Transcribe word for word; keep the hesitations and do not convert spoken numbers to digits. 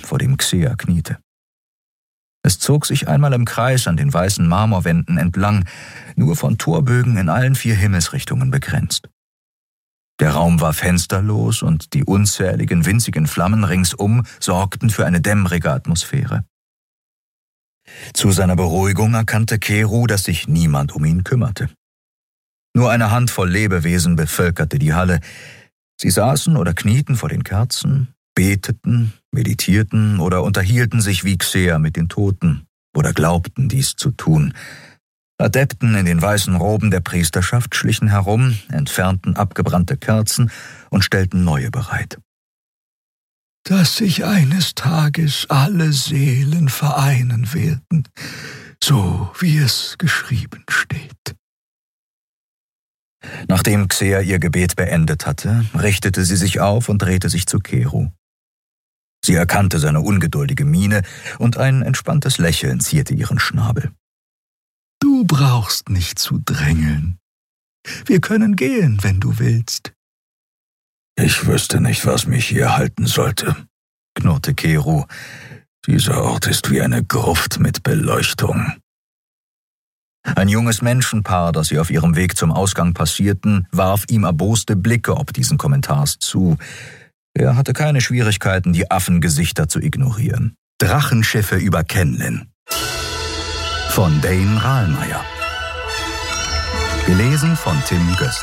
vor dem Xea kniete. Es zog sich einmal im Kreis an den weißen Marmorwänden entlang, nur von Torbögen in allen vier Himmelsrichtungen begrenzt. Der Raum war fensterlos und die unzähligen winzigen Flammen ringsum sorgten für eine dämmerige Atmosphäre. Zu seiner Beruhigung erkannte Keru, dass sich niemand um ihn kümmerte. Nur eine Handvoll Lebewesen bevölkerte die Halle. Sie saßen oder knieten vor den Kerzen, beteten, meditierten oder unterhielten sich wie Xea mit den Toten oder glaubten, dies zu tun. Adepten in den weißen Roben der Priesterschaft schlichen herum, entfernten abgebrannte Kerzen und stellten neue bereit. Dass sich eines Tages alle Seelen vereinen werden, so wie es geschrieben steht. Nachdem Xea ihr Gebet beendet hatte, richtete sie sich auf und drehte sich zu Keru. Sie erkannte seine ungeduldige Miene und ein entspanntes Lächeln zierte ihren Schnabel. Du brauchst nicht zu drängeln. Wir können gehen, wenn du willst. Ich wüsste nicht, was mich hier halten sollte, knurrte Keru. Dieser Ort ist wie eine Gruft mit Beleuchtung. Ein junges Menschenpaar, das sie auf ihrem Weg zum Ausgang passierten, warf ihm erboste Blicke ob diesen Kommentars zu. Er hatte keine Schwierigkeiten, die Affengesichter zu ignorieren. Drachenschiffe über Kenlin. Von Dane Rahlmeier. Gelesen von Tim Gößler.